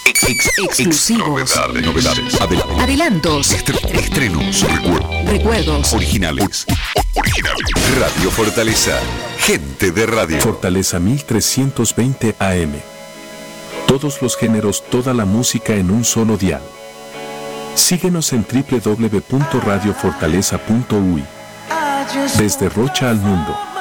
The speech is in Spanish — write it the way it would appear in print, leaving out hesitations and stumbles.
Exclusivos. Novedades. Adelantos. Estrenos. Recuerdos. Originales. Radio Fortaleza. Gente de radio. Fortaleza 1320 AM. Todos los géneros, toda la música en un solo dial. Síguenos en www.radiofortaleza.uy. Desde Rocha al mundo.